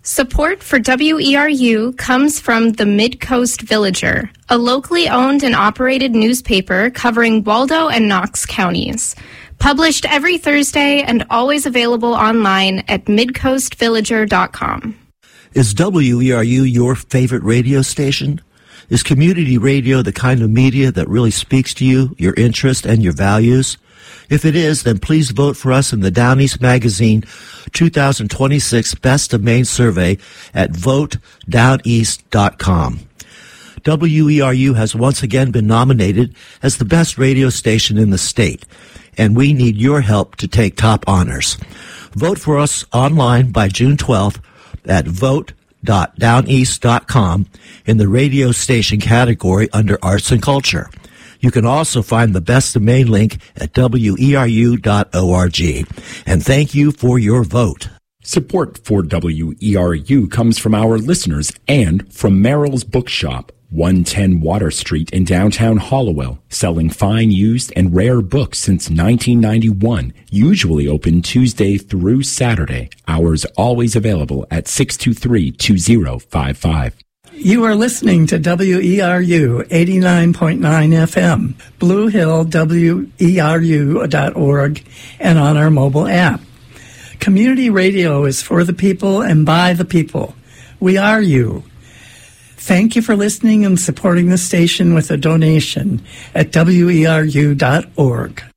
Support for WERU comes from the Mid-Coast Villager, a locally owned and operated newspaper covering Waldo and Knox counties. Published every Thursday and always available online at midcoastvillager.com. Is WERU your favorite radio station? Is community radio the kind of media that really speaks to you, your interest, and your values? If it is, then please vote for us in the Down East Magazine 2026 Best of Maine survey at votedowneast.com. WERU has once again been nominated as the best radio station in the state, and we need your help to take top honors. Vote for us online by June 12th at vote.downeast.com in the radio station category under Arts and Culture. You can also find the Best of Maine link at weru.org. And thank you for your vote. Support for WERU comes from our listeners and from Merrill's Bookshop, 110 Water Street in downtown Hallowell, selling fine, used, and rare books since 1991, usually open Tuesday through Saturday. Hours always available at 623-2055. You are listening to WERU 89.9 FM, Blue Hill, WERU.org, and on our mobile app. Community radio is for the people and by the people. We are you. Thank you for listening and supporting the station with a donation at WERU.org.